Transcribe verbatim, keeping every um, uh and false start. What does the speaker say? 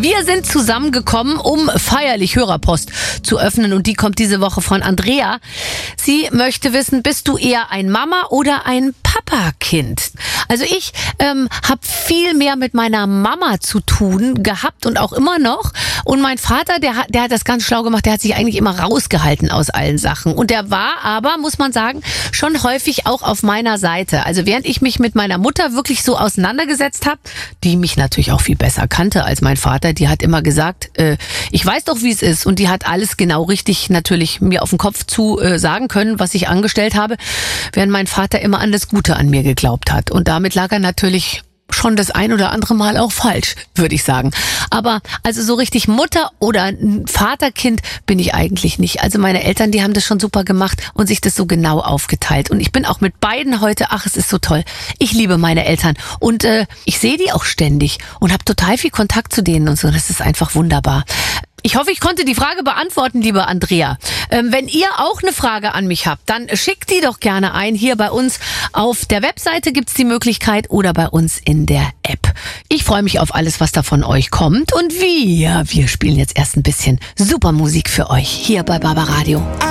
Wir sind zusammengekommen, um feierlich Hörerpost zu öffnen und die kommt diese Woche von Andrea. Sie möchte wissen, bist du eher ein Mama- oder ein Papa-Kind? Also ich ähm, habe viel mehr mit meiner Mama zu tun gehabt und auch immer noch. Und mein Vater, der hat, der hat das ganz schlau gemacht, der hat sich eigentlich immer rausgehalten aus allen Sachen. Und der war aber, muss man sagen, schon häufig auch auf meiner Seite. Also während ich mich mit meiner Mutter wirklich so auseinandergesetzt habe, die mich natürlich auch viel besser kannte als mein Vater, die hat immer gesagt, äh, ich weiß doch, wie es ist. Und die hat alles genau richtig natürlich mir auf den Kopf zu äh, sagen können, was ich angestellt habe, während mein Vater immer an das Gute an mir geglaubt hat. Und damit lag er natürlich schon das ein oder andere Mal auch falsch, würde ich sagen. Aber also so richtig Mutter oder Vaterkind bin ich eigentlich nicht. Also meine Eltern, die haben das schon super gemacht und sich das so genau aufgeteilt. Und ich bin auch mit beiden heute, ach, es ist so toll. Ich liebe meine Eltern und äh, ich sehe die auch ständig und habe total viel Kontakt zu denen und so. Das ist einfach wunderbar. Ich hoffe, ich konnte die Frage beantworten, liebe Andrea. Ähm, wenn ihr auch eine Frage an mich habt, dann schickt die doch gerne ein. Hier bei uns auf der Webseite gibt's die Möglichkeit oder bei uns in der App. Ich freue mich auf alles, was da von euch kommt. Und wir, wir spielen jetzt erst ein bisschen super Musik für euch hier bei Barbaradio.